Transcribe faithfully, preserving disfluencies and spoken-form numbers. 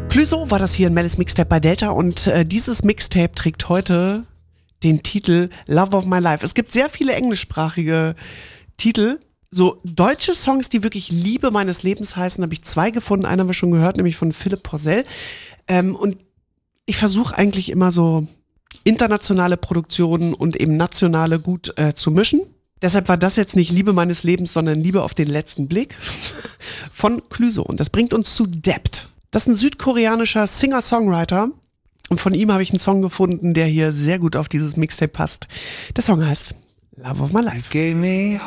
Clüso war das hier in Mellis Mixtape bei Delta und äh, dieses Mixtape trägt heute den Titel Love of My Life. Es gibt sehr viele englischsprachige Titel. So deutsche Songs, die wirklich Liebe meines Lebens heißen, habe ich zwei gefunden. Einen haben wir schon gehört, nämlich von Philipp Porzell. Ähm, und ich versuche eigentlich immer so internationale Produktionen und eben nationale gut äh, zu mischen. Deshalb war das jetzt nicht Liebe meines Lebens, sondern Liebe auf den letzten Blick von Clüso. Und das bringt uns zu Debt. Das ist ein südkoreanischer Singer-Songwriter. Und von ihm habe ich einen Song gefunden, der hier sehr gut auf dieses Mixtape passt. Der Song heißt Love of My Life. Gave me